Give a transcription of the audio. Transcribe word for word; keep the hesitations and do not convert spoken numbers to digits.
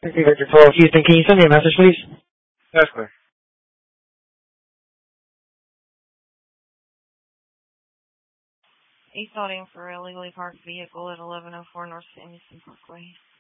Victor twelve, Houston, can you send me a message, please? That's clear. East Auditing for illegally parked vehicle at eleven oh four North Samuelson Parkway.